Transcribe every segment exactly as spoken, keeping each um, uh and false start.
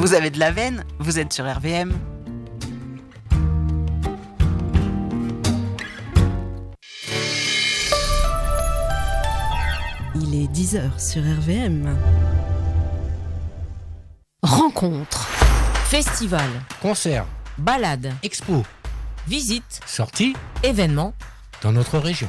Vous avez de la veine, vous êtes sur R V M. Il est dix heures sur R V M. Rencontres, festivals, concerts, balades, expos, visites, sorties, événements dans notre région.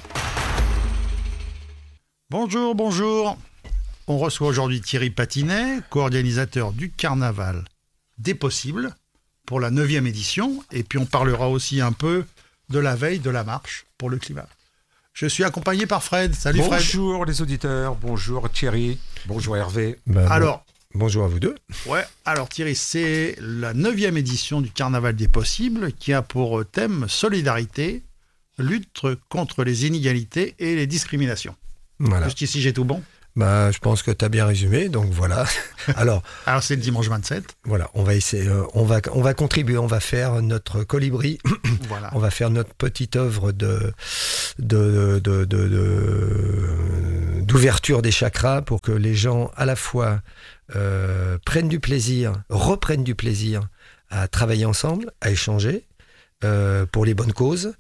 Bonjour, bonjour. On reçoit aujourd'hui Thierry Patinet, co-organisateur du Carnaval des Possibles pour la neuvième édition. Et puis on parlera aussi un peu de la veille de la marche pour le climat. Je suis accompagné par Fred. Salut bonjour Fred. Bonjour les auditeurs, bonjour Thierry, bonjour Hervé. Bah, alors, bon, bonjour à vous deux. Ouais, alors Thierry, c'est la neuvième édition du Carnaval des Possibles qui a pour thème solidarité, lutte contre les inégalités et les discriminations. Voilà. Jusqu'ici, j'ai tout bon. Bah, je pense que tu as bien résumé, donc voilà. Alors, alors c'est le dimanche vingt-sept. Voilà, on va essayer, euh, on va, on va contribuer, on va faire notre colibri, voilà. On va faire notre petite œuvre de, de, de, de, de, d'ouverture des chakras pour que les gens à la fois euh, prennent du plaisir, reprennent du plaisir à travailler ensemble, à échanger euh, pour les bonnes causes,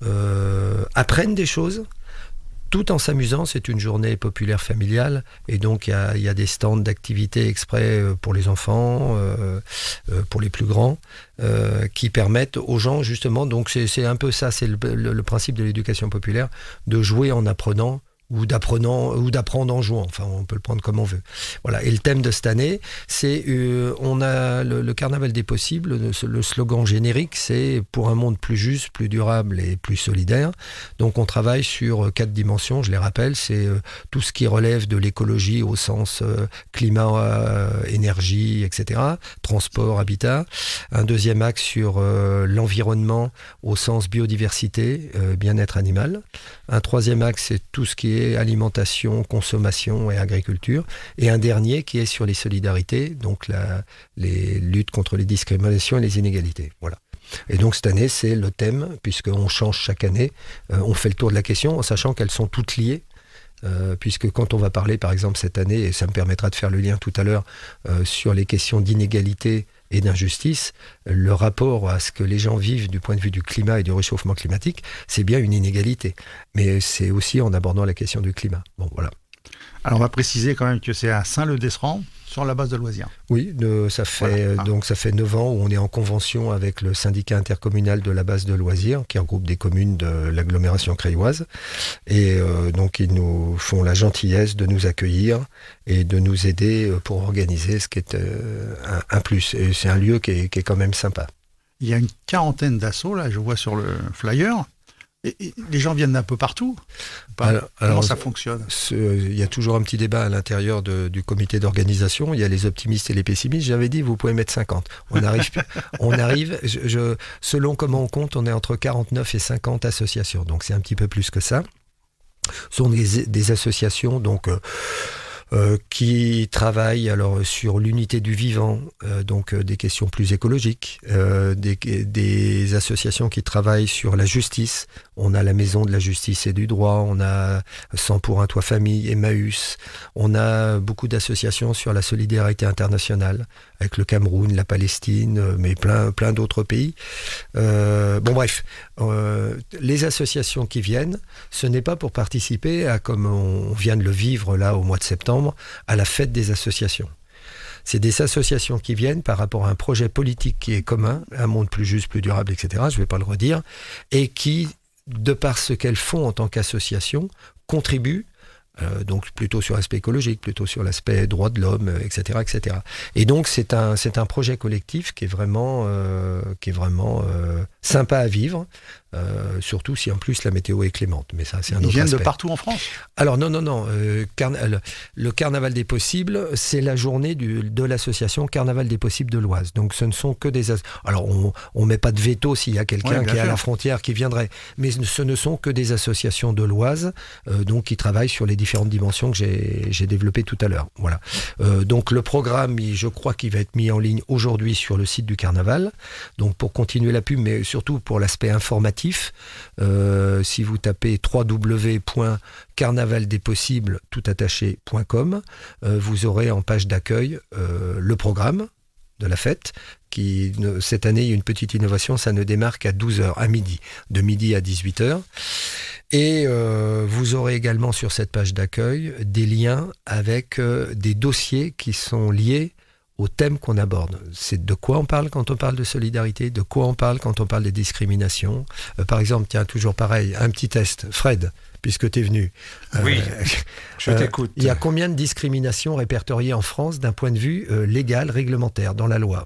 euh, apprennent des choses. Tout en s'amusant, c'est une journée populaire familiale et donc il y a, y a des stands d'activités exprès pour les enfants, euh, euh, pour les plus grands, euh, qui permettent aux gens justement, donc c'est, c'est un peu ça, c'est le, le, le principe de l'éducation populaire, de jouer en apprenant ou d'apprenant ou d'apprendre en jouant. Enfin, on peut le prendre comme on veut. Voilà. Et le thème de cette année, c'est euh, on a le, le Carnaval des possibles. Le, le slogan générique, c'est pour un monde plus juste, plus durable et plus solidaire. Donc, on travaille sur quatre dimensions. Je les rappelle, c'est euh, tout ce qui relève de l'écologie au sens euh, climat, euh, énergie, et cetera. Transport, habitat. Un deuxième axe sur euh, l'environnement au sens biodiversité, euh, bien-être animal. Un troisième axe, c'est tout ce qui est alimentation, consommation et agriculture. Et un dernier qui est sur les solidarités, donc la, les luttes contre les discriminations et les inégalités. Voilà. Et donc cette année, c'est le thème, puisqu'on change chaque année. Euh, on fait le tour de la question en sachant qu'elles sont toutes liées. Euh, puisque quand on va parler, par exemple, cette année, et ça me permettra de faire le lien tout à l'heure, euh, sur les questions d'inégalité et d'injustice, le rapport à ce que les gens vivent du point de vue du climat et du réchauffement climatique, c'est bien une inégalité. Mais c'est aussi en abordant la question du climat. Bon, voilà. Alors, on va préciser quand même que c'est à Saint-Leu-d'Esserand, sur la base de loisirs. Oui, de, ça fait voilà. donc ça fait neuf ans où on est en convention avec le syndicat intercommunal de la base de loisirs, qui regroupe des communes de l'agglomération crailloise. Et euh, donc, ils nous font la gentillesse de nous accueillir et de nous aider pour organiser ce qui est euh, un, un plus. Et c'est un lieu qui est, qui est quand même sympa. Il y a une quarantaine d'assauts, là, je vois sur le flyer. Et, et les gens viennent d'un peu partout. Alors, Comment alors, ça fonctionne ? Il y a toujours un petit débat à l'intérieur de, du comité d'organisation. Il y a les optimistes et les pessimistes. J'avais dit, vous pouvez mettre cinquante. On arrive, on arrive je, je, selon comment on compte, on est entre quarante-neuf et cinquante associations. Donc c'est un petit peu plus que ça. Ce sont des, des associations, donc... Euh, Euh, qui travaillent alors sur l'unité du vivant, euh, donc euh, des questions plus écologiques, euh, des, des associations qui travaillent sur la justice. On a la Maison de la Justice et du Droit, on a cent pour un toit famille, Emmaüs, on a beaucoup d'associations sur la solidarité internationale, avec le Cameroun, la Palestine, mais plein, plein d'autres pays. Euh, bon bref, euh, les associations qui viennent, ce n'est pas pour participer à, comme on vient de le vivre là au mois de septembre, à la fête des associations. C'est des associations qui viennent par rapport à un projet politique qui est commun, un monde plus juste, plus durable, et cetera, je ne vais pas le redire, et qui, de par ce qu'elles font en tant qu'association, contribuent Euh, donc plutôt sur l'aspect écologique, plutôt sur l'aspect droit de l'homme, et cetera, et cetera. Et donc c'est un c'est un projet collectif qui est vraiment euh, qui est vraiment euh, sympa à vivre, euh, surtout si en plus la météo est clémente. Mais ça c'est un Ils autre viennent aspect. de partout en France. Alors non non non, euh, carna- le, le Carnaval des Possibles, c'est la journée du, de l'association Carnaval des Possibles de l'Oise. Donc ce ne sont que des as- alors on on met pas de veto s'il y a quelqu'un ouais, qui est sûr. à la frontière qui viendrait, mais ce ne sont que des associations de l'Oise, euh, donc qui travaillent sur les différentes dimensions que j'ai, j'ai développées tout à l'heure. Voilà. Euh, donc le programme, je crois qu'il va être mis en ligne aujourd'hui sur le site du Carnaval. Donc pour continuer la pub, mais surtout pour l'aspect informatif, euh, si vous tapez w w w point carnaval des possibles tout attaché point com, euh, vous aurez en page d'accueil euh, le programme. de la fête. Qui, cette année, il y a une petite innovation, ça ne démarre qu'à douze heures, à midi, de midi à dix-huit heures. Et euh, vous aurez également sur cette page d'accueil des liens avec euh, des dossiers qui sont liés au thème qu'on aborde. C'est de quoi on parle quand on parle de solidarité, de quoi on parle quand on parle des discriminations. Euh, par exemple, tiens, toujours pareil, un petit test. Fred, puisque tu es venu. Oui, euh, je t'écoute. Il y a combien de discriminations répertoriées en France d'un point de vue euh, légal, réglementaire, dans la loi ?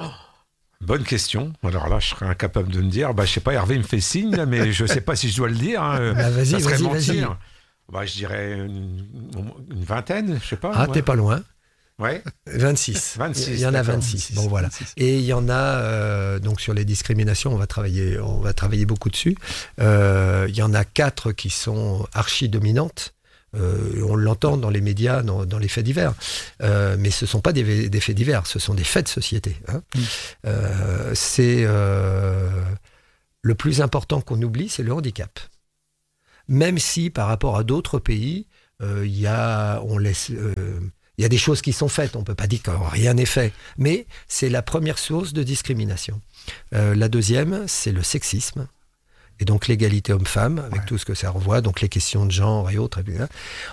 Bonne question. Alors là, je serais incapable de me dire. Bah, je sais pas, Hervé me fait signe, là, mais je sais pas si je dois le dire. Hein. Bah, vas-y, ça serait vas-y, mentir. vas-y. Bah, je dirais une, une vingtaine, je sais pas. Ah, ouais. t'es pas loin. Ouais. vingt-six. vingt-six. Il y en a d'accord. vingt-six. Bon, voilà. Et il y en a, euh, donc sur les discriminations, on va travailler, on va travailler beaucoup dessus. Euh, il y en a quatre qui sont archi-dominantes. Euh, on l'entend dans les médias, dans, dans les faits divers. Euh, mais ce ne sont pas des, des faits divers, ce sont des faits de société. Hein. Mmh. Euh, c'est euh, le plus important qu'on oublie, c'est le handicap. Même si par rapport à d'autres pays, euh, y a, on laisse, euh, y a des choses qui sont faites, on ne peut pas dire que rien n'est fait, mais c'est la première source de discrimination. Euh, la deuxième, c'est le sexisme. Et donc l'égalité homme-femme, avec ouais. tout ce que ça renvoie, donc les questions de genre et autres. Et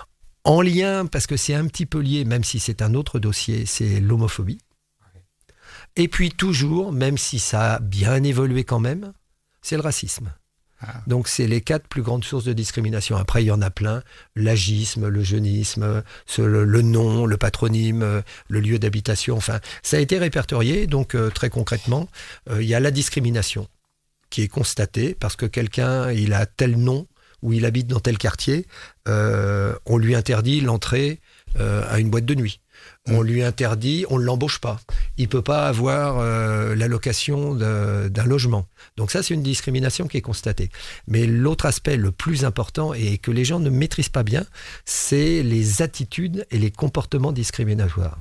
en lien, parce que c'est un petit peu lié, même si c'est un autre dossier, c'est l'homophobie. Ouais. Et puis toujours, même si ça a bien évolué quand même, c'est le racisme. Ah. Donc c'est les quatre plus grandes sources de discrimination. Après, il y en a plein. L'agisme, le jeunisme, ce, le, le nom, le patronyme, le lieu d'habitation. Enfin, ça a été répertorié. Donc euh, très concrètement, euh, il y a la discrimination qui est constaté parce que quelqu'un, il a tel nom ou il habite dans tel quartier, euh, on lui interdit l'entrée euh, à une boîte de nuit. Mmh. On lui interdit, on ne l'embauche pas. Il ne peut pas avoir euh, l'allocation de, d'un logement. Donc ça, c'est une discrimination qui est constatée. Mais l'autre aspect le plus important et que les gens ne maîtrisent pas bien, c'est les attitudes et les comportements discriminatoires.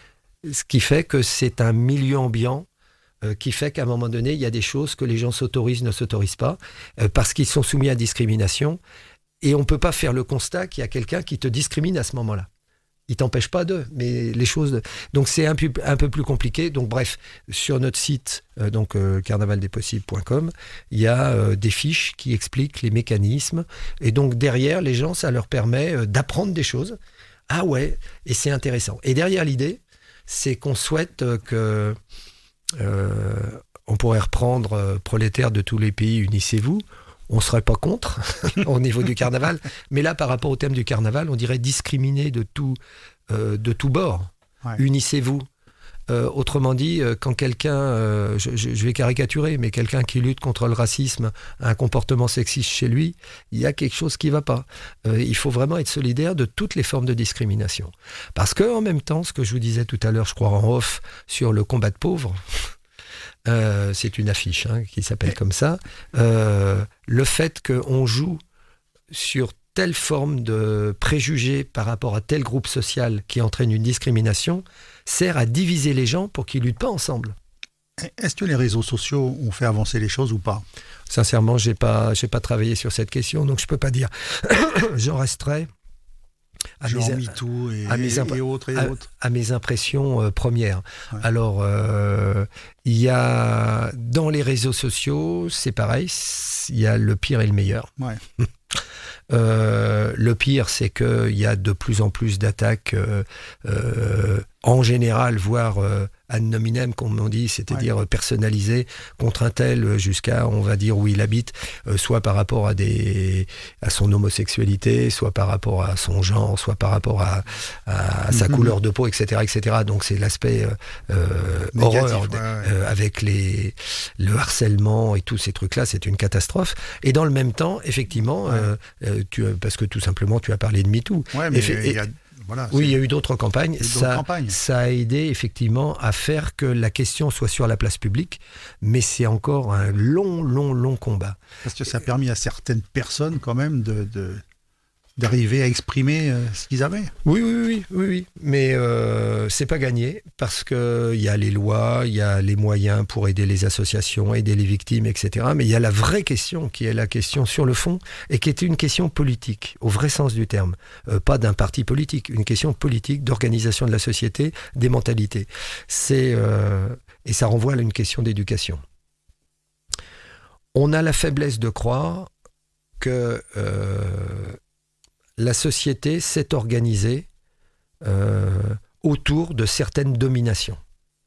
Ce qui fait que c'est un milieu ambiant qui fait qu'à un moment donné, il y a des choses que les gens s'autorisent, ne s'autorisent pas, euh, parce qu'ils sont soumis à discrimination. Et on ne peut pas faire le constat qu'il y a quelqu'un qui te discrimine à ce moment-là. Il ne t'empêche pas d'eux, mais les choses... De... Donc c'est un peu, un peu plus compliqué. Donc bref, sur notre site, euh, donc euh, carnaval des possibles point com, il y a euh, des fiches qui expliquent les mécanismes. Et donc derrière, les gens, ça leur permet euh, d'apprendre des choses. Ah ouais, et c'est intéressant. Et derrière l'idée, c'est qu'on souhaite euh, que... Euh, on pourrait reprendre euh, prolétaires de tous les pays, unissez-vous. On ne serait pas contre au niveau du carnaval. Mais là, par rapport au thème du carnaval, on dirait discriminer de tout, euh, de tout bord. Ouais. Unissez-vous. Euh, autrement dit, euh, quand quelqu'un, euh, je, je vais caricaturer, mais quelqu'un qui lutte contre le racisme a un comportement sexiste chez lui, il y a quelque chose qui ne va pas. Euh, il faut vraiment être solidaire de toutes les formes de discrimination. Parce qu'en même temps, ce que je vous disais tout à l'heure, je crois en off, sur le combat de pauvres, euh, c'est une affiche hein, qui s'appelle comme ça, euh, le fait qu'on joue sur telle forme de préjugés par rapport à tel groupe social qui entraîne une discrimination sert à diviser les gens pour qu'ils ne luttent pas ensemble. Est-ce que les réseaux sociaux ont fait avancer les choses ou pas ? Sincèrement, je n'ai pas, j'ai pas travaillé sur cette question, donc je ne peux pas dire. J'en resterai à Genre mes, MeToo et, à mes imp- et autres et à, autres. à mes impressions euh, premières. Ouais. Alors, euh, il y a dans les réseaux sociaux, c'est pareil, il y a le pire et le meilleur. Ouais. Euh, le pire, c'est qu'il y a de plus en plus d'attaques euh, euh, en général, voire euh, ad nominem, comme on dit, c'est-à-dire ouais. personnalisées contre un tel jusqu'à, on va dire, où il habite, euh, soit par rapport à, des, à son homosexualité, soit par rapport à son genre, soit par rapport à, à, à sa mm-hmm. couleur de peau, et cetera, et cetera. Donc c'est l'aspect euh, Négatif, horreur ouais, ouais. Euh, avec les, le harcèlement et tous ces trucs-là, c'est une catastrophe. Et dans le même temps, effectivement, ouais. euh, tu, parce que tout simplement, tu as parlé de MeToo. Ouais, mais et, il y a... Voilà, oui, il y a eu d'autres campagnes. d'autres ça, campagnes. Ça a aidé effectivement à faire que la question soit sur la place publique, mais c'est encore un long, long, long combat. Parce que ça a permis à certaines personnes quand même de, de, d'arriver à exprimer euh, ce qu'ils avaient. Oui, oui, oui, oui, oui. Mais euh, c'est pas gagné parce que il y a les lois, il y a les moyens pour aider les associations, aider les victimes, et cetera. Mais il y a la vraie question qui est la question sur le fond et qui est une question politique au vrai sens du terme, euh, pas d'un parti politique, une question politique d'organisation de la société, des mentalités. C'est euh, et ça renvoie à une question d'éducation. On a la faiblesse de croire que euh, la société s'est organisée euh, autour de certaines dominations.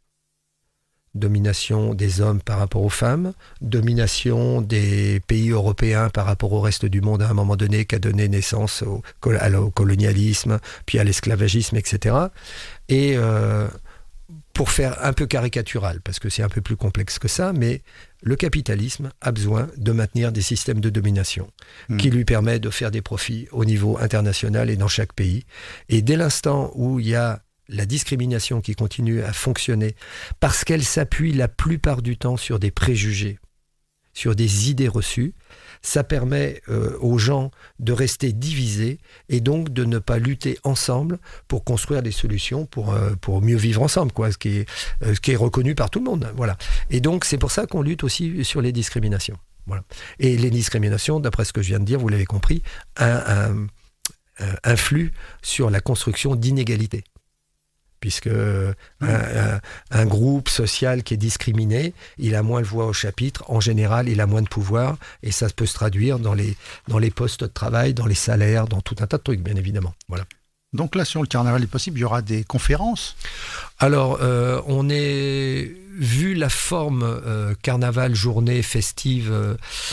Domination des hommes par rapport aux femmes, domination des pays européens par rapport au reste du monde à un moment donné qui a donné naissance au, au colonialisme, puis à l'esclavagisme, et cetera. Et euh, pour faire un peu caricatural, parce que c'est un peu plus complexe que ça, mais le capitalisme a besoin de maintenir des systèmes de domination mmh. qui lui permettent de faire des profits au niveau international et dans chaque pays. Et dès l'instant où il y a la discrimination qui continue à fonctionner, parce qu'elle s'appuie la plupart du temps sur des préjugés, sur des idées reçues, ça permet euh, aux gens de rester divisés et donc de ne pas lutter ensemble pour construire des solutions pour, euh, pour mieux vivre ensemble, quoi, ce qui est, euh, ce qui est reconnu par tout le monde. Voilà. Et donc c'est pour ça qu'on lutte aussi sur les discriminations. Voilà. Et les discriminations, d'après ce que je viens de dire, vous l'avez compris, un, un, un, influent sur la construction d'inégalités. Puisque un, un, un groupe social qui est discriminé, il a moins de voix au chapitre, en général, il a moins de pouvoir, et ça peut se traduire dans les, dans les postes de travail, dans les salaires, dans tout un tas de trucs, bien évidemment. Voilà. Donc là, sur le Carnaval des possibles, il y aura des conférences ? Alors, euh, on est... Vu la forme euh, carnaval, journée festive, euh,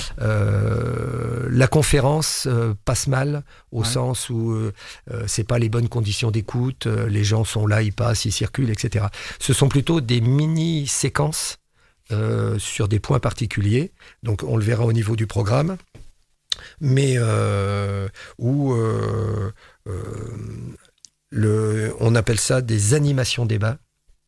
euh, la conférence euh, passe mal au ouais. sens où euh, euh, c'est pas les bonnes conditions d'écoute, euh, les gens sont là, ils passent, ils circulent, et cetera. Ce sont plutôt des mini-séquences euh, sur des points particuliers. Donc on le verra au niveau du programme, mais euh, où euh, euh, le, on appelle ça des animations débats.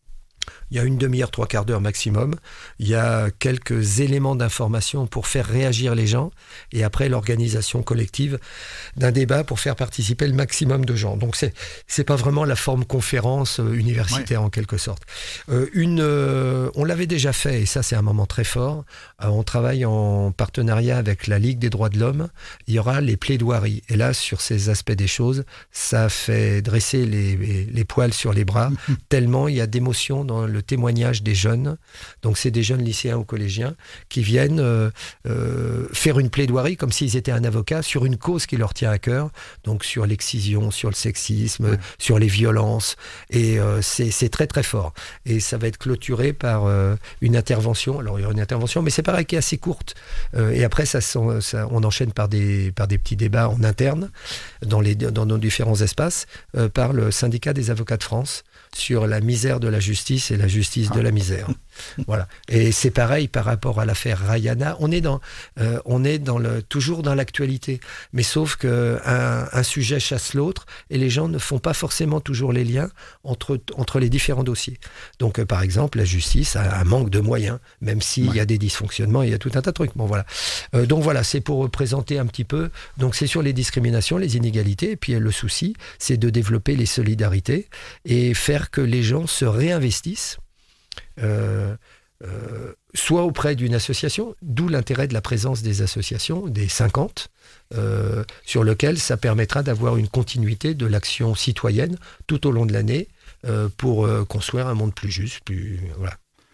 Il y a une demi-heure, trois quarts d'heure maximum. Il y a quelques éléments d'information pour faire réagir les gens. Et après, l'organisation collective d'un débat pour faire participer le maximum de gens. Donc, c'est, c'est pas vraiment la forme conférence euh, universitaire, ouais. en quelque sorte. Euh, une, euh, on l'avait déjà fait, et ça, c'est un moment très fort. Euh, on travaille en partenariat avec la Ligue des droits de l'homme. Il y aura les plaidoiries. Et là, sur ces aspects des choses, ça fait dresser les, les, les poils sur les bras, tellement il y a d'émotions dans le témoignage des jeunes, donc c'est des jeunes lycéens ou collégiens qui viennent euh, euh, faire une plaidoirie comme s'ils étaient un avocat sur une cause qui leur tient à cœur, donc sur l'excision, sur le sexisme, ouais. sur les violences, et euh, c'est, c'est très très fort. Et ça va être clôturé par euh, une intervention, alors il y aura une intervention, mais c'est pareil qui est assez courte, euh, et après ça, ça, on enchaîne par des, par des petits débats en interne, dans, les, dans nos différents espaces, euh, par le syndicat des avocats de France, sur la misère de la justice et la justice de la misère. Voilà. Et c'est pareil par rapport à l'affaire Rayana. On est dans, euh, on est dans le, toujours dans l'actualité, mais sauf qu'un un sujet chasse l'autre et les gens ne font pas forcément toujours les liens entre, entre les différents dossiers. Donc, euh, par exemple, la justice a un manque de moyens, même s'il ouais. y a des dysfonctionnements, il y a tout un tas de trucs. Bon, voilà. Euh, donc voilà, c'est pour présenter un petit peu. Donc c'est sur les discriminations, les inégalités, et puis le souci, c'est de développer les solidarités et faire que les gens se réinvestissent, euh, euh, soit auprès d'une association, d'où l'intérêt de la présence des associations, des cinquante, euh, sur lequel ça permettra d'avoir une continuité de l'action citoyenne tout au long de l'année euh, pour euh, construire un monde plus juste, plus voilà.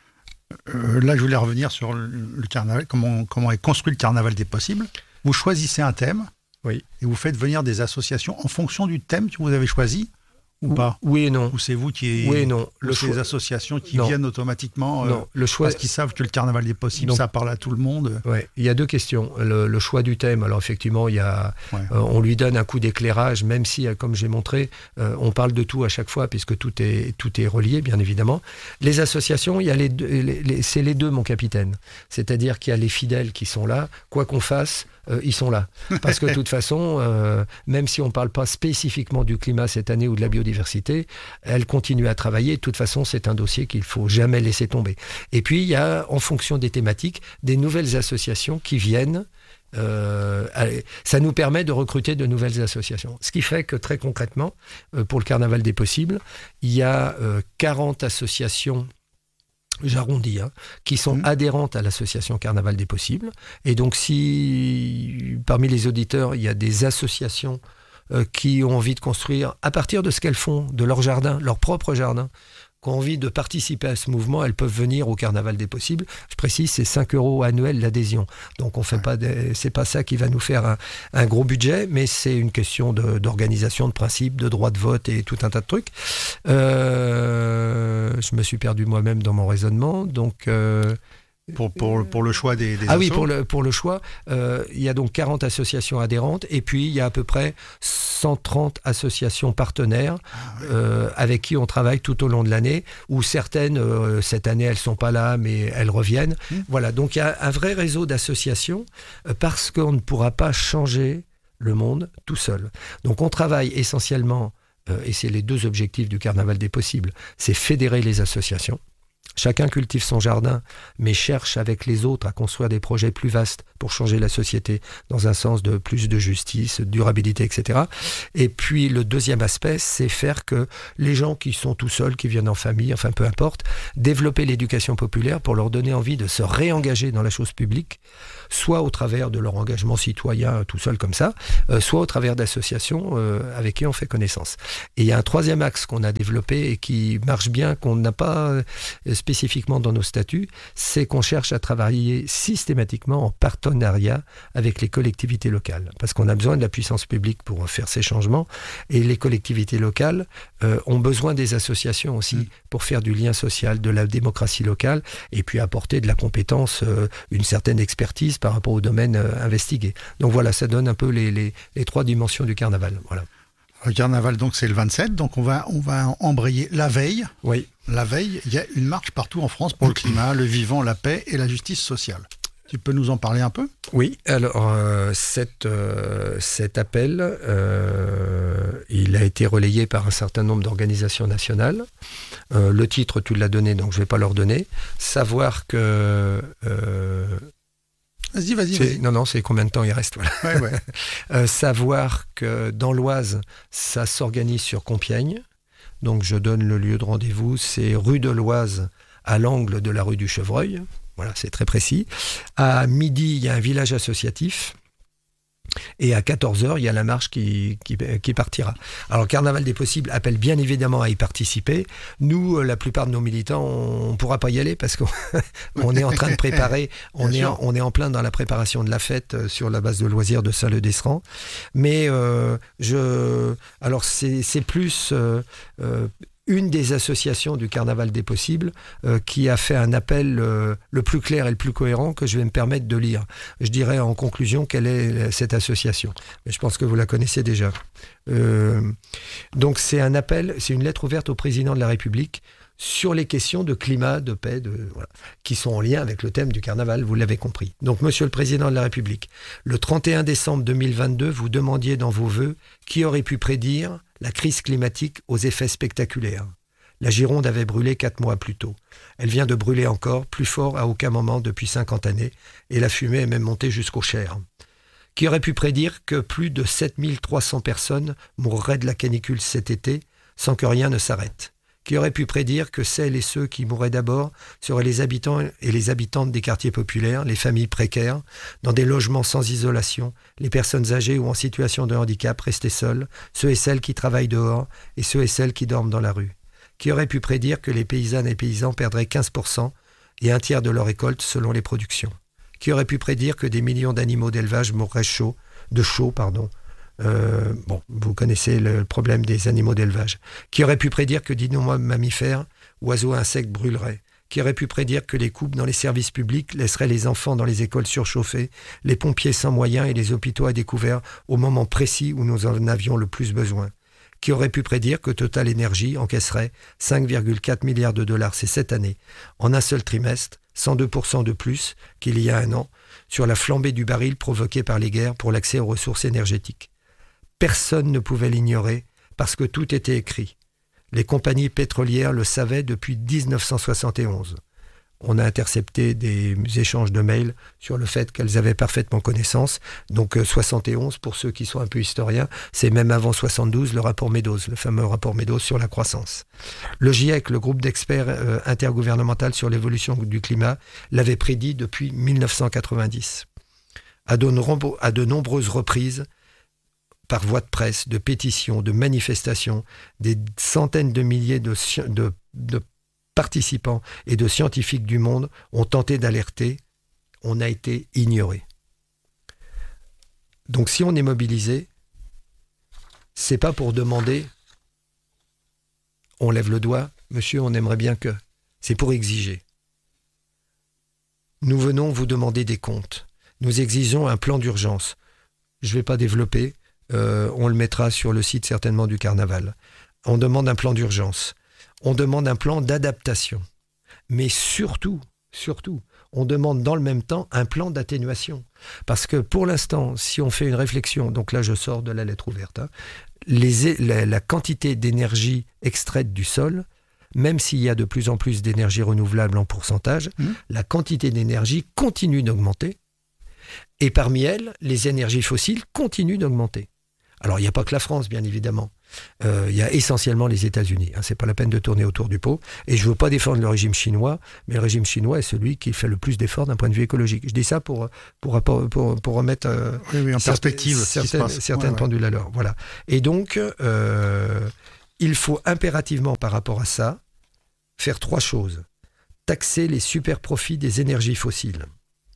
Euh, là, je voulais revenir sur le, le carnaval, comment, comment est construit le carnaval des possibles. Vous choisissez un thème, oui. et vous faites venir des associations en fonction du thème que vous avez choisi. Ou pas ? Oui et non. Ou c'est vous qui... Oui et non. Le ou c'est les associations qui non. viennent automatiquement euh, non. Le choix... parce qu'ils savent que le carnaval des possibles, donc, ça parle à tout le monde. Ouais. Il y a deux questions. Le, le choix du thème, alors effectivement, il y a, ouais. euh, on lui donne un coup d'éclairage, même si, comme j'ai montré, euh, on parle de tout à chaque fois, puisque tout est, tout est relié, bien évidemment. Les associations, il y a les deux, les, les, c'est les deux, mon capitaine. C'est-à-dire qu'il y a les fidèles qui sont là, quoi qu'on fasse, Euh, ils sont là. Parce que de toute façon, euh, même si on ne parle pas spécifiquement du climat cette année ou de la biodiversité, elle continue à travailler. De toute façon, c'est un dossier qu'il ne faut jamais laisser tomber. Et puis, il y a, en fonction des thématiques, des nouvelles associations qui viennent euh, ça nous permet de recruter de nouvelles associations. Ce qui fait que très concrètement, euh, pour le Carnaval des possibles, il y a euh, quarante associations, j'arrondis, hein, qui sont mmh. adhérentes à l'association Carnaval des possibles. Et donc si parmi les auditeurs, il y a des associations euh, qui ont envie de construire, à partir de ce qu'elles font, de leur jardin, leur propre jardin, qui ont envie de participer à ce mouvement, elles peuvent venir au Carnaval des possibles. Je précise, c'est cinq euros annuels l'adhésion. Donc on fait ouais. pas des, c'est pas ça qui va nous faire un, un gros budget, mais c'est une question de, d'organisation, de principe, de droit de vote et tout un tas de trucs. Euh, je me suis perdu moi-même dans mon raisonnement. Donc euh, Pour, pour, pour le choix des, des Ah assos. oui, pour le, pour le choix, euh, il y a donc quarante associations adhérentes et puis il y a à peu près cent trente associations partenaires ah oui. euh, avec qui on travaille tout au long de l'année, où certaines, euh, cette année, elles ne sont pas là, mais elles reviennent. Mmh. Voilà, donc il y a un vrai réseau d'associations euh, parce qu'on ne pourra pas changer le monde tout seul. Donc on travaille essentiellement, euh, et c'est les deux objectifs du Carnaval des possibles, c'est fédérer les associations. Chacun cultive son jardin, mais cherche avec les autres à construire des projets plus vastes pour changer la société dans un sens de plus de justice, de durabilité, et cetera. Et puis le deuxième aspect, c'est faire que les gens qui sont tout seuls, qui viennent en famille, enfin peu importe, développer l'éducation populaire pour leur donner envie de se réengager dans la chose publique, soit au travers de leur engagement citoyen tout seul comme ça, euh, soit au travers d'associations euh, avec qui on fait connaissance. Et il y a un troisième axe qu'on a développé et qui marche bien, qu'on n'a pas euh, spécifiquement dans nos statuts, c'est qu'on cherche à travailler systématiquement en partenariat avec les collectivités locales. Parce qu'on a besoin de la puissance publique pour faire ces changements. Et les collectivités locales euh, ont besoin des associations aussi mmh. pour faire du lien social, de la démocratie locale, et puis apporter de la compétence, euh, une certaine expertise par rapport au domaine euh, investigué. Donc voilà, ça donne un peu les, les, les trois dimensions du carnaval. Voilà. Le carnaval, donc, c'est le vingt-sept, donc on va, on va embrayer la veille. Oui. La veille, il y a une marche partout en France pour le climat, le vivant, la paix et la justice sociale. Tu peux nous en parler un peu ? Oui, alors euh, cette, euh, cet appel, euh, il a été relayé par un certain nombre d'organisations nationales. Euh, le titre, tu l'as donné, donc je ne vais pas leur donner. Savoir que... Euh, Vas-y, vas-y, c'est, vas-y. Non, non, c'est combien de temps il reste, voilà. Ouais, ouais. euh, savoir que dans l'Oise, ça s'organise sur Compiègne. Donc je donne le lieu de rendez-vous, c'est rue de l'Oise, à l'angle de la rue du Chevreuil. Voilà, c'est très précis. À midi, il y a un village associatif. Et à quatorze heures, il y a la marche qui, qui, qui partira. Alors, Carnaval des possibles appelle bien évidemment à y participer. Nous, la plupart de nos militants, on ne pourra pas y aller parce qu'on est en train de préparer, on est, en, on est en plein dans la préparation de la fête sur la base de loisirs de Saint-Leu-d'Esserand. Mais euh, je, alors c'est, c'est plus... Euh, euh, une des associations du Carnaval des possibles euh, qui a fait un appel euh, le plus clair et le plus cohérent que je vais me permettre de lire. Je dirais en conclusion quelle est cette association. Mais je pense que vous la connaissez déjà. Euh, donc c'est un appel, c'est une lettre ouverte au président de la République sur les questions de climat, de paix, de, voilà, qui sont en lien avec le thème du carnaval, vous l'avez compris. Donc, Monsieur le Président de la République, le trente et un décembre deux mille vingt-deux, vous demandiez dans vos vœux qui aurait pu prédire la crise climatique aux effets spectaculaires. La Gironde avait brûlé quatre mois plus tôt. Elle vient de brûler encore, plus fort à aucun moment depuis cinquante années, et la fumée est même montée jusqu'au Cher. Qui aurait pu prédire que plus de sept mille trois cents personnes mourraient de la canicule cet été sans que rien ne s'arrête? Qui aurait pu prédire que celles et ceux qui mourraient d'abord seraient les habitants et les habitantes des quartiers populaires, les familles précaires, dans des logements sans isolation, les personnes âgées ou en situation de handicap restées seules, ceux et celles qui travaillent dehors et ceux et celles qui dorment dans la rue? Qui aurait pu prédire que les paysannes et paysans perdraient quinze pour cent et un tiers de leur récolte selon les productions? Qui aurait pu prédire que des millions d'animaux d'élevage mourraient chaud, de chaud, pardon, Euh, bon, vous connaissez le problème des animaux d'élevage. Qui aurait pu prédire que d'innombrables mammifères, oiseaux et insectes brûleraient? Qui aurait pu prédire que les coupes dans les services publics laisseraient les enfants dans les écoles surchauffées, les pompiers sans moyens et les hôpitaux à découvert au moment précis où nous en avions le plus besoin? Qui aurait pu prédire que Total Energy encaisserait cinq virgule quatre milliards de dollars ces sept années, en un seul trimestre, cent deux pour cent de plus qu'il y a un an, sur la flambée du baril provoquée par les guerres pour l'accès aux ressources énergétiques? Personne ne pouvait l'ignorer parce que tout était écrit. Les compagnies pétrolières le savaient depuis dix-neuf cent soixante et onze. On a intercepté des échanges de mails sur le fait qu'elles avaient parfaitement connaissance. Donc euh, soixante et onze, pour ceux qui sont un peu historiens, c'est même avant soixante-douze, le rapport Meadows, le fameux rapport Meadows sur la croissance. Le GIEC, le groupe d'experts euh, intergouvernemental sur l'évolution du climat, l'avait prédit depuis mille neuf cent quatre-vingt-dix. À de, nombre, à de nombreuses reprises, par voie de presse, de pétitions, de manifestations, des centaines de milliers de, de, de participants et de scientifiques du monde ont tenté d'alerter, on a été ignorés. Donc si on est mobilisé, c'est pas pour demander, on lève le doigt, monsieur, on aimerait bien que, c'est pour exiger. Nous venons vous demander des comptes. Nous exigeons un plan d'urgence. Je ne vais pas développer, euh, on le mettra sur le site certainement du Carnaval. On demande un plan d'urgence. On demande un plan d'adaptation. Mais surtout, surtout, on demande dans le même temps un plan d'atténuation. Parce que pour l'instant, si on fait une réflexion, donc là je sors de la lettre ouverte, hein, les, la, la quantité d'énergie extraite du sol, même s'il y a de plus en plus d'énergie renouvelable en pourcentage, mmh. la quantité d'énergie continue d'augmenter. Et parmi elles, les énergies fossiles continuent d'augmenter. Alors, il n'y a pas que la France, bien évidemment. Euh, il y a essentiellement les États-Unis. Hein, c'est pas la peine de tourner autour du pot. Et je ne veux pas défendre le régime chinois, mais le régime chinois est celui qui fait le plus d'efforts d'un point de vue écologique. Je dis ça pour, pour, pour, pour, pour remettre euh, oui, oui, en perspective certaines, certaines ouais, pendules ouais. à l'heure. Voilà. Et donc, euh, il faut impérativement, par rapport à ça, faire trois choses. Taxer les super-profits des énergies fossiles.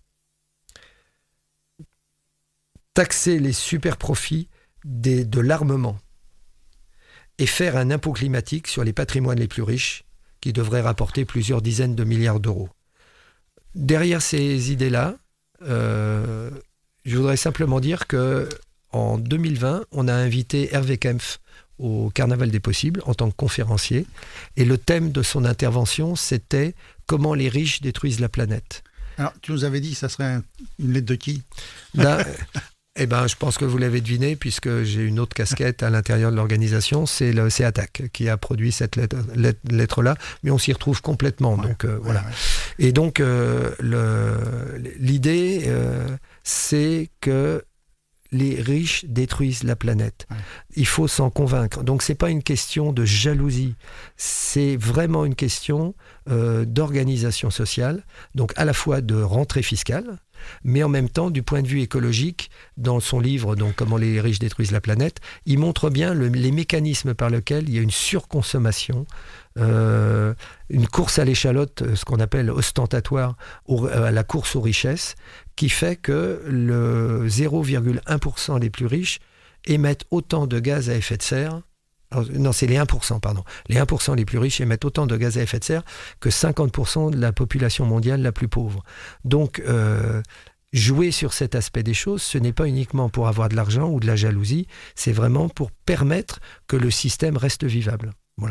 Taxer les super-profits des, de l'armement. Et faire un impôt climatique sur les patrimoines les plus riches qui devrait rapporter plusieurs dizaines de milliards d'euros. Derrière ces idées-là, euh, je voudrais simplement dire qu'en deux mille vingt, on a invité Hervé Kempf au Carnaval des possibles en tant que conférencier. Et le thème de son intervention, c'était « Comment les riches détruisent la planète ». Alors, tu nous avais dit que ça serait un, une lettre de qui ? Là, eh ben, je pense que vous l'avez deviné, puisque j'ai une autre casquette à l'intérieur de l'organisation, c'est le c'est Attac qui a produit cette lettre, lettre, lettre-là, mais on s'y retrouve complètement. Ouais, donc, euh, ouais, voilà. Ouais. Et donc, euh, le, l'idée, euh, c'est que les riches détruisent la planète. Ouais. Il faut s'en convaincre. Donc, c'est pas une question de jalousie. C'est vraiment une question euh, d'organisation sociale, donc à la fois de rentrée fiscale, mais en même temps, du point de vue écologique, dans son livre donc, « Comment les riches détruisent la planète », il montre bien le, les mécanismes par lesquels il y a une surconsommation, euh, une course à l'échalote, ce qu'on appelle ostentatoire, au, à la course aux richesses, qui fait que le zéro virgule un pour cent les plus riches émettent autant de gaz à effet de serre. Alors, non, c'est les un pour cent, pardon. Les un pour cent les plus riches émettent autant de gaz à effet de serre que cinquante pour cent de la population mondiale la plus pauvre. Donc, euh, jouer sur cet aspect des choses, ce n'est pas uniquement pour avoir de l'argent ou de la jalousie, c'est vraiment pour permettre que le système reste vivable. Voilà.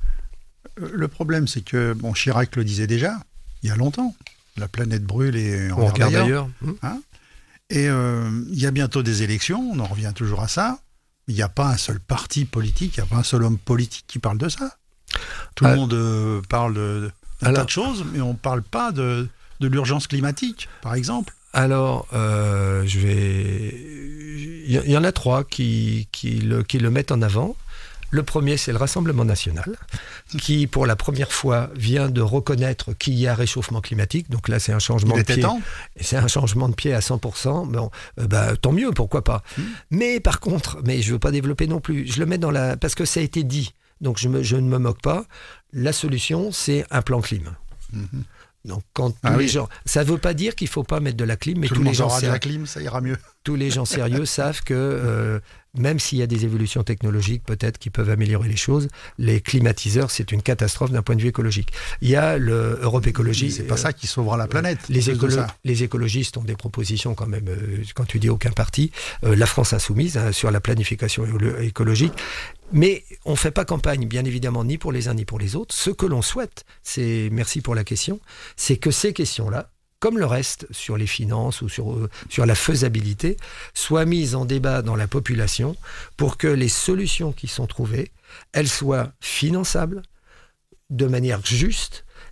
Le problème, c'est que, bon, Chirac le disait déjà, il y a longtemps, la planète brûle et on, on regarde ailleurs. Hein et euh, il y a bientôt des élections, on en revient toujours à ça. Il n'y a pas un seul parti politique, il n'y a pas un seul homme politique qui parle de ça. Tout ah, le monde euh, parle de, d'un alors, tas de choses, mais on ne parle pas de, de l'urgence climatique, par exemple. Alors, euh, je vais... Il y, y en a trois qui, qui, le, qui le mettent en avant. Le premier, c'est le Rassemblement national, qui, pour la première fois, vient de reconnaître qu'il y a réchauffement climatique. Donc là, c'est un changement Il de pied. Temps. C'est un changement de pied à cent pour cent. Bon, euh, bah, tant mieux, pourquoi pas. Mmh. Mais par contre, mais je ne veux pas développer non plus. Je le mets dans la... Parce que ça a été dit, donc je, me, je ne me moque pas. La solution, c'est un plan clim. Mmh. Donc, quand tous ah les oui. gens, ça ne veut pas dire qu'il ne faut pas mettre de la clim, mais Tout tous le les monde gens aura sérieux, de la clim, ça ira mieux. Tous les gens sérieux savent que euh, même s'il y a des évolutions technologiques peut-être qui peuvent améliorer les choses, les climatiseurs, c'est une catastrophe d'un point de vue écologique. Il y a le Europe Écologie. C'est pas euh, ça qui sauvera la planète. Les, écolo- les écologistes ont des propositions quand même, euh, quand tu dis aucun parti, euh, la France insoumise hein, sur la planification écologique. Mais on ne fait pas campagne, bien évidemment, ni pour les uns ni pour les autres. Ce que l'on souhaite, c'est, merci pour la question, c'est que ces questions-là, comme le reste sur les finances ou sur, euh, sur la faisabilité, soient mises en débat dans la population pour que les solutions qui sont trouvées, elles soient finançables, de manière juste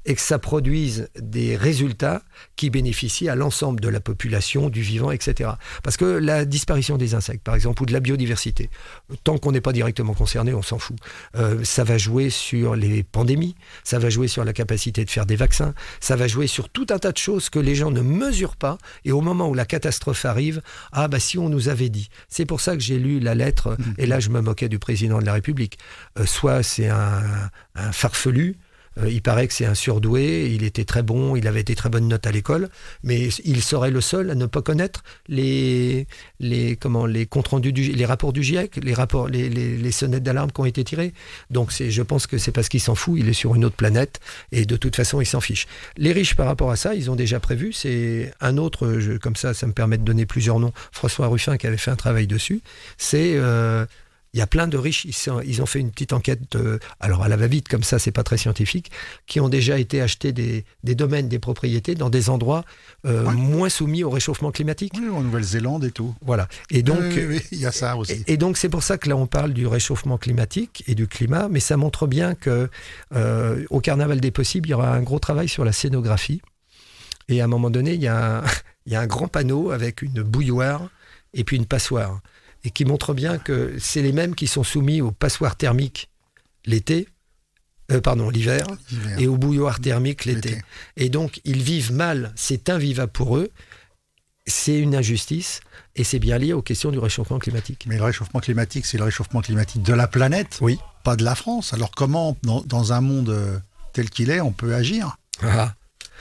et que ça produise des résultats qui bénéficient à l'ensemble de la population, du vivant, et cetera. Parce que la disparition des insectes, par exemple, ou de la biodiversité, tant qu'on n'est pas directement concerné, on s'en fout. Euh, ça va jouer sur les pandémies, ça va jouer sur la capacité de faire des vaccins, ça va jouer sur tout un tas de choses que les gens ne mesurent pas, et au moment où la catastrophe arrive, ah bah si on nous avait dit. C'est pour ça que j'ai lu la lettre, mmh. et là je me moquais du président de la République. Euh, soit c'est un, un farfelu, Euh, il paraît que c'est un surdoué, il était très bon, il avait des très bonnes notes à l'école, mais il serait le seul à ne pas connaître les, les, comment, les comptes rendus, du, les rapports du GIEC, les, rapports, les, les, les sonnettes d'alarme qui ont été tirées. Donc c'est, je pense que c'est parce qu'il s'en fout, il est sur une autre planète, et de toute façon il s'en fiche. Les riches par rapport à ça, ils ont déjà prévu, c'est un autre, je, comme ça, ça me permet de donner plusieurs noms, François Ruffin qui avait fait un travail dessus, c'est... Euh, il y a plein de riches, ils, sont, ils ont fait une petite enquête, euh, alors à la va-vite, comme ça, c'est pas très scientifique, qui ont déjà été achetés des, des domaines, des propriétés dans des endroits euh, ouais. moins soumis au réchauffement climatique. Oui, en Nouvelle-Zélande et tout. Voilà. Et donc, oui, oui, oui, il y a ça aussi. Et, et donc, c'est pour ça que là, on parle du réchauffement climatique et du climat, mais ça montre bien que euh, au Carnaval des possibles, il y aura un gros travail sur la scénographie. Et à un moment donné, il y a un, il y a un grand panneau avec une bouilloire et puis une passoire. Et qui montre bien que c'est les mêmes qui sont soumis aux passoires thermiques l'été, euh, pardon, l'hiver, l'hiver, et aux bouilloires thermiques l'été. l'été. Et donc, ils vivent mal, c'est invivable pour eux, c'est une injustice, et c'est bien lié aux questions du réchauffement climatique. Mais le réchauffement climatique, c'est le réchauffement climatique de la planète, oui. pas de la France. Alors comment, dans, dans un monde tel qu'il est, on peut agir ? Ah.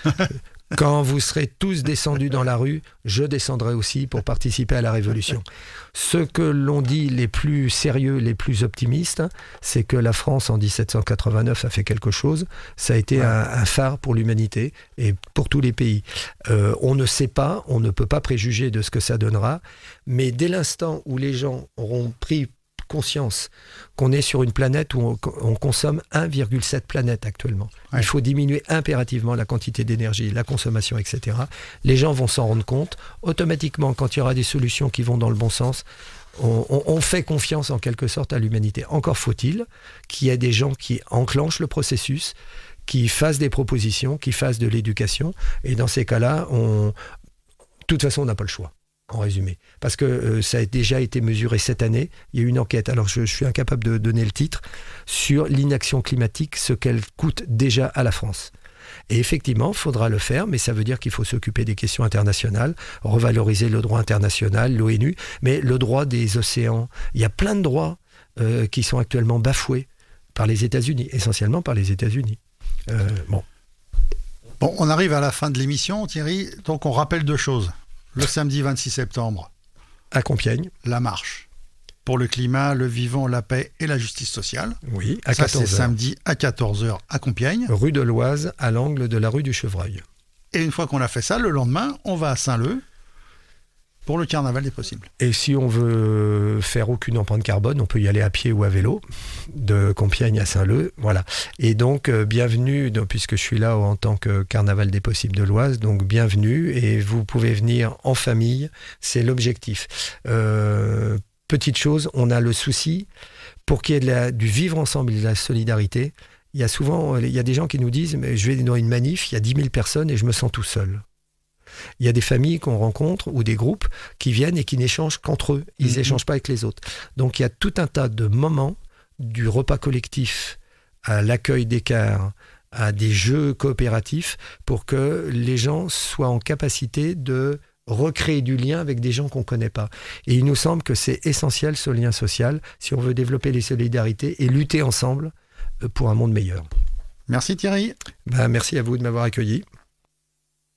Quand vous serez tous descendus dans la rue, je descendrai aussi pour participer à la révolution. Ce que l'on dit les plus sérieux, les plus optimistes, c'est que la France en dix-sept cent quatre-vingt-neuf a fait quelque chose. Ça a été ouais. un, un phare pour l'humanité et pour tous les pays. Euh, on ne sait pas, on ne peut pas préjuger de ce que ça donnera, mais dès l'instant où les gens auront pris conscience qu'on est sur une planète où on, on consomme un virgule sept planètes actuellement. Ouais. Il faut diminuer impérativement la quantité d'énergie, la consommation, et cetera. Les gens vont s'en rendre compte. Automatiquement, quand il y aura des solutions qui vont dans le bon sens, on, on, on fait confiance en quelque sorte à l'humanité. Encore faut-il qu'il y ait des gens qui enclenchent le processus, qui fassent des propositions, qui fassent de l'éducation. Et dans ces cas-là, on... de toute façon, on n'a pas le choix. En résumé, parce que euh, ça a déjà été mesuré cette année. Il y a eu une enquête, alors je, je suis incapable de donner le titre, sur l'inaction climatique, ce qu'elle coûte déjà à la France. Et effectivement, il faudra le faire, mais ça veut dire qu'il faut s'occuper des questions internationales, revaloriser le droit international, l'ONU, mais le droit des océans. Il y a plein de droits euh, qui sont actuellement bafoués par les États-Unis, essentiellement par les États-Unis. Euh, bon. Bon, on arrive à la fin de l'émission, Thierry, donc on rappelle deux choses. Le samedi vingt-six septembre, à Compiègne, la marche pour le climat, le vivant, la paix et la justice sociale. Oui, à Ça, quatorze heures. C'est samedi à quatorze heures à Compiègne. Rue de l'Oise, à l'angle de la rue du Chevreuil. Et une fois qu'on a fait ça, le lendemain, on va à Saint-Leu pour le carnaval des possibles. Et si on veut faire aucune empreinte carbone, on peut y aller à pied ou à vélo, de Compiègne à Saint-Leu, voilà. Et donc, euh, bienvenue, donc, puisque je suis là en tant que carnaval des possibles de l'Oise, donc bienvenue, et vous pouvez venir en famille, c'est l'objectif. Euh, petite chose, on a le souci, pour qu'il y ait de la, du vivre ensemble et de la solidarité, il y a souvent, il y a des gens qui nous disent, mais je vais dans une manif, il y a dix mille personnes et je me sens tout seul. Il y a des familles qu'on rencontre ou des groupes qui viennent et qui n'échangent qu'entre eux. Ils n'échangent mmh. pas avec les autres. Donc il y a tout un tas de moments, du repas collectif à l'accueil d'écart, à des jeux coopératifs, pour que les gens soient en capacité de recréer du lien avec des gens qu'on ne connaît pas. Et il nous semble que c'est essentiel, ce lien social, si on veut développer les solidarités et lutter ensemble pour un monde meilleur. Merci Thierry. Ben, merci à vous de m'avoir accueilli.